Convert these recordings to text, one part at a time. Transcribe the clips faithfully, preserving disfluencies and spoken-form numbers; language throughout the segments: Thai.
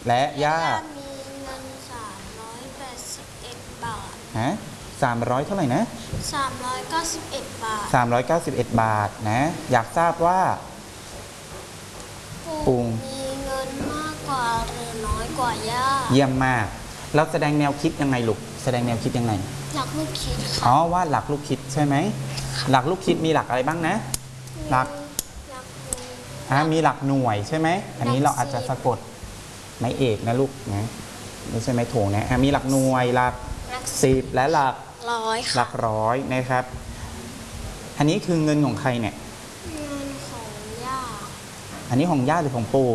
และย่ามีเงินสามร้อยแปดสิบเอ็ดบาทฮะสามร้อยเท่าไหร่นะสามร้อยเก้าสิบเอ็ดบาทสามร้อยเก้าสิบเอ็ดบาทนะอยากทราบว่าปู่มีเงินมากกว่าหรือน้อยกว่าย่าเยี่ยมมากเราแสดงแนวคิดยังไงลูกแสดงแนวคิดยังไงหลักลูกคิดค่ะอ๋อว่าหลักลูกคิดใช่ไหมหลักลูกคิดมีหลักอะไรบ้างนะหลักอ่ามีหลักหน่วยใช่ไหมอันนี้เราอาจจะสะกดไม้เอกนะลูกนะไม่ใช่ไม้โถงนะมีหลักหน่วยหลักสิบและหลักร้อยหลักร้อยนะครับอันนี้คือเงินของใครเนี่ยเงินของย่าอันนี้ของย่าหรือของปู่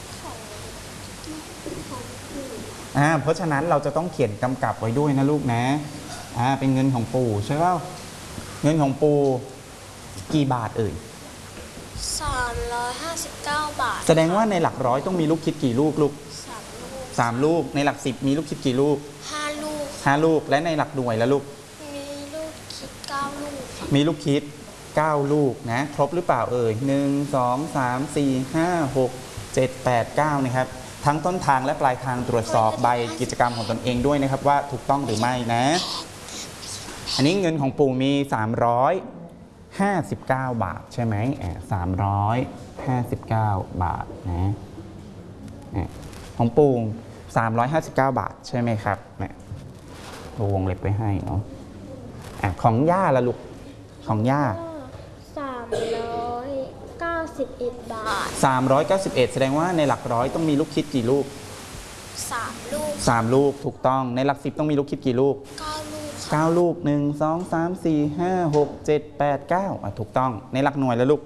อ่าเพราะฉะนั้นเราจะต้องเขียนกำกับไว้ด้วยนะลูกนะอ่าเป็นเงินของปู่ใช่เปล่าเงินของปู่กี่บาทเอ่ยสามร้อยห้าสิบเก้าบาทแสดงว่าในหลักร้อยต้องมีลูกคิดกี่ลูกลูกสามลูกสามลูกในหลักสิบมีลูกคิดกี่ลูกห้าลูกห้าลูกและในหลักหน่วยแล้วลูกมีลูกคิดเก้าลูกมีลูกคิดเก้าลูกนะครบหรือเปล่าเอ่ยหนึ่งสองสามสี่ห้าหกเจ็ดแปดเก้านะครับทั้งต้นทางและปลายทางตรวจสอบใบกิจกรรมของตนเองด้วยนะครับว่าถูกต้องหรือไม่นะอันนี้เงินของปู่มีสามร้อยห้าสิบเก้าบาทใช่ไหมอ่าสามร้อยห้าสิบเก้าบาทนะของปู่สามร้อยห้าสิบเก้าบาทใช่ไหมครับเนี่ยวงเล็บไว้ให้เนาะอ่ะของย่าละลูกของย่าสามร้อยเก้าสิบเอ็ดบาทสามร้อยเก้าสิบเอ็ดแสดงว่าในหลักร้อยต้องมีลูกคิดกี่ลูกสามลูกสามลูกถูกต้องในหลักสิบต้องมีลูกคิดกี่ลูกเก้าลูกเก้าลูกหนึ่งสองสามสี่ห้าหกเจ็ดแปดเก้าอ่ะถูกต้องในหลักหน่วยแล้วลูก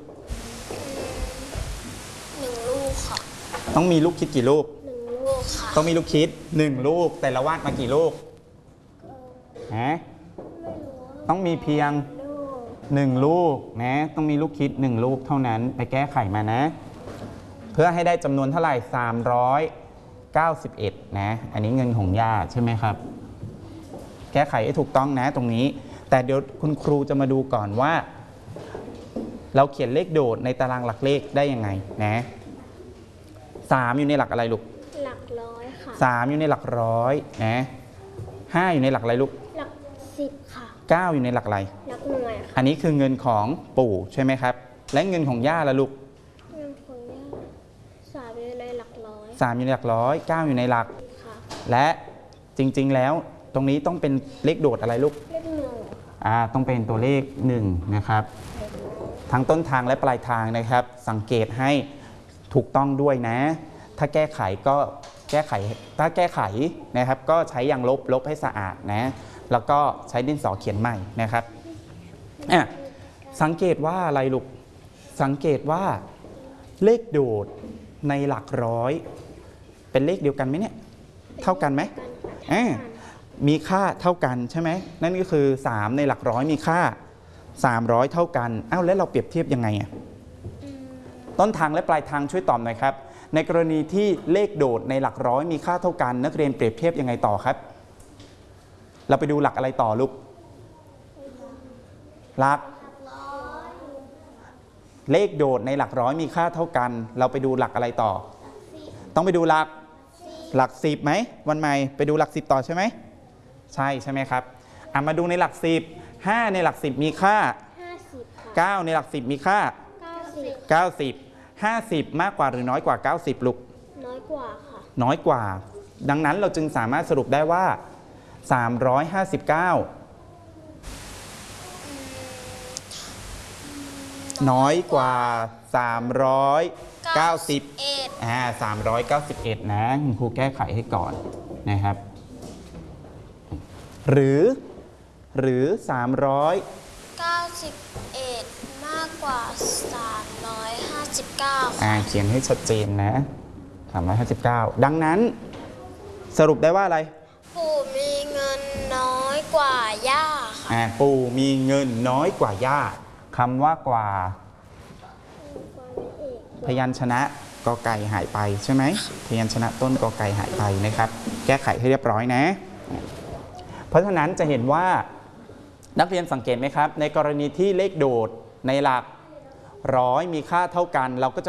หนึ่งลูกค่ะต้องมีลูกคิดกี่ลูกหนึ่งลูกค่ะต้องมีลูกคิดหนึ่งลูกแต่ละวาดมากี่ลูกฮะต้องมีเพียงหนึ่งลูกนะต้องมีลูกคิดหนึ่งลูกเท่านั้นไปแก้ไขมานะเพื่อให้ได้จำนวนเท่าไหร่สามร้อยเก้าสิบเอ็ดนะอันนี้เงินของย่าใช่ไหมครับแก้ไขให้ถูกต้องนะตรงนี้แต่เดี๋ยวคุณครูจะมาดูก่อนว่าเราเขียนเลขโดดในตารางหลักเลขได้ยังไงนะสามอยู่ในหลักอะไรลูกหลักร้อยค่ะสามอยู่ในหลักร้อยนะห้าอยู่ในหลักอะไรลูกหลักสิบค่ะเก้าอยู่ในหลักอะไรหลักหน่วยค่ะอันนี้คือเงินของปู่ใช่ไหมครับและเงินของย่าละลูกเงินของย่าสามอยู่ในหลักร้อยสามอยู่ในหลักร้อยเก้าอยู่ในหลักและจริงๆแล้วตรงนี้ต้องเป็นเลขโดดอะไรลูกเลขหนึ่งอ่าต้องเป็นตัวเลขหนึ่งนะครับทั้งต้นทางและปลายทางนะครับสังเกตให้ถูกต้องด้วยนะถ้าแก้ไขก็แก้ไขถ้าแก้ไขนะครับก็ใช้ยางลบลบให้สะอาดนะแล้วก็ใช้ดินสอเขียนใหม่นะครับอ่ะสังเกตว่าอะไรลูกสังเกตว่าเลขโดดในหลักร้อยเป็นเลขเดียวกันไหมเนี่ยเท่ากันไหมอ่ามีค่าเท่ากันใช่ไหมนั่นก็คือสามในหลักร้อยมีค่าสามร้อยเท่ากันอ้าวแล้วเราเปรียบเทียบยังไงอ่ะต้นทางและปลายทางช่วยตอบหน่อยครับในกรณีที่เลขโดดในหลักร้อยมีค่าเท่ากันนักเรียนเปรียบเทียบยังไงต่อครับเราไปดูหลักอะไรต่อลูกหลักเลขโดดในหลักร้อยมีค่าเท่ากันเราไปดูหลักอะไรต่อต้องไปดูหลักหลักสิบไหมวันใหม่ไปดูหลักสิบต่อใช่ไหมใช่ใช่ไหมครับอ่ะมาดูในหลักสิบห้าในหลักสิบมีค่าเก้าในหลักสิบมีค่าเก้าสิบห้าสิบมากกว่าหรือน้อยกว่าเก้าสิบลูกน้อยกว่าค่ะน้อยกว่าดังนั้นเราจึงสามารถสรุปได้ว่าสามร้อยห้าสิบเก้าน้อยกว่าสามร้อยเก้าสิบอ่าสามร้อยเก้าสิบเอ็ดนะคุณครูแก้ไขให้ก่อนนะครับหรือหรือสามร้อยเก้าสิบเอ็ดมากกว่าสามร้อยห้าสิบเก้าอ่าเขียนให้ชัดเจนนะสามร้อยห้าสิบเก้าดังนั้นสรุปได้ว่าอะไรปู่มีเงินน้อยกว่าย่าอ่าปู่มีเงินน้อยกว่าย่าคำว่ากว่าพยัญชนะกอไก่หายไปใช่ไหมพยัญชนะต้นกอไก่หายไปนะครับแก้ไขให้เรียบร้อยนะเพราะฉะนั้นจะเห็นว่านักเรียนสังเกตไหมครับในกรณีที่เลขโดดในหลักร้อยมีค่าเท่ากันเราก็จะ